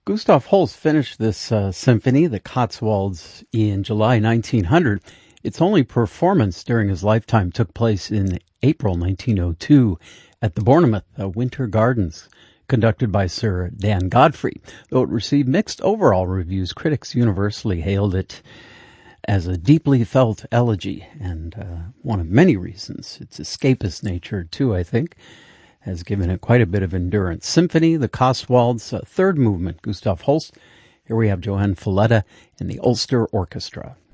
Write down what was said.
Gustav Holst finished this symphony, the Cotswolds, in July 1900. Its only performance during his lifetime took place in April 1902 at the Bournemouth Winter Gardens, conducted by Sir Dan Godfrey. Though it received mixed overall reviews, critics universally hailed it as a deeply felt elegy, and one of many reasons. Its escapist nature, too, I think, has given it quite a bit of endurance. Symphony, the Cotswolds, third movement, Gustav Holst. Here we have Johann Falletta and the Ulster Orchestra.